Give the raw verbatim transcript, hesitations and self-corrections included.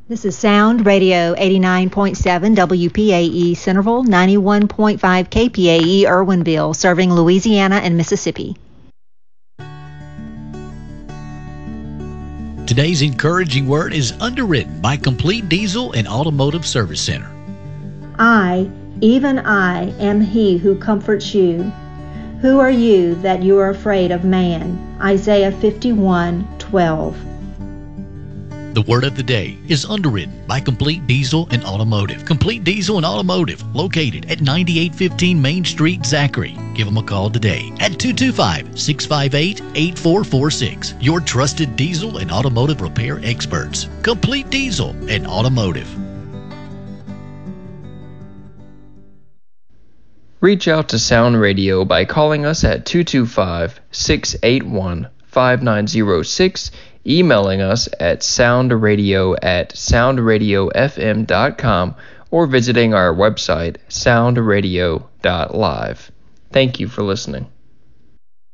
This is Sound Radio eighty-nine point seven W P A E Centerville, ninety-one point five K P A E Irwinville, serving Louisiana and Mississippi. Today's encouraging word is underwritten by Complete Diesel and Automotive Service Center. I, even I, am he who comforts you. Who are you that you are afraid of man? Isaiah fifty-one twelve. The word of the day is underwritten by Complete Diesel and Automotive. Complete Diesel and Automotive, located at ninety-eight fifteen Main Street, Zachary. Give them a call today at two two five, six five eight, eight four four six. Your trusted diesel and automotive repair experts. Complete Diesel and Automotive. Reach out to Sound Radio by calling us at two two five, six eight one, five nine zero six, emailing us at soundradio at soundradiofm dot com, or visiting our website soundradio dot live. Thank you for listening.